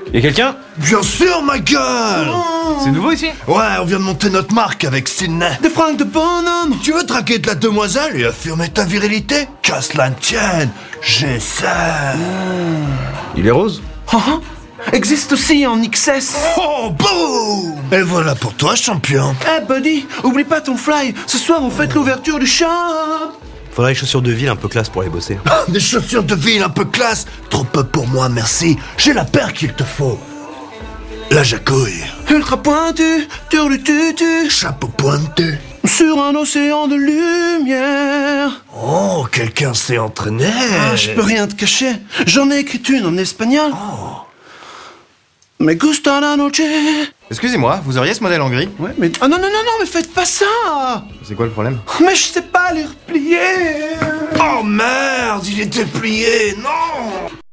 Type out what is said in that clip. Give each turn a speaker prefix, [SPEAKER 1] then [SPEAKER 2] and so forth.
[SPEAKER 1] Y'a quelqu'un?
[SPEAKER 2] Bien sûr, ma gueule!
[SPEAKER 1] C'est nouveau ici?
[SPEAKER 2] Ouais, on vient de monter notre marque avec Sydney.
[SPEAKER 3] Des fringues de bonhomme.
[SPEAKER 2] Tu veux traquer de la demoiselle et affirmer ta virilité? Qu'à cela ne tienne, j'essaie.
[SPEAKER 1] Il est rose?
[SPEAKER 3] Existe aussi en XS.
[SPEAKER 2] Oh, boum! Et voilà pour toi, champion.
[SPEAKER 3] Eh buddy, oublie pas ton fly. Ce soir on fête l'ouverture du shop.
[SPEAKER 4] Faudrait des chaussures de ville un peu classe pour aller bosser.
[SPEAKER 2] Des chaussures de ville un peu classe. Trop peu pour moi, merci. J'ai la paire qu'il te faut. La jacouille.
[SPEAKER 3] Ultra pointu, turlututu.
[SPEAKER 2] Chapeau pointu.
[SPEAKER 3] Sur un océan de lumière.
[SPEAKER 2] Oh, quelqu'un s'est entraîné.
[SPEAKER 3] Ah, je peux rien te cacher. J'en ai écrit une en espagnol. Me gusta la noche.
[SPEAKER 1] Excusez-moi, vous auriez ce modèle en gris?
[SPEAKER 3] Ouais, mais... Ah non, mais faites pas ça.
[SPEAKER 1] C'est quoi le problème?
[SPEAKER 3] Mais je sais pas les replier.
[SPEAKER 2] Oh merde, il était plié, non!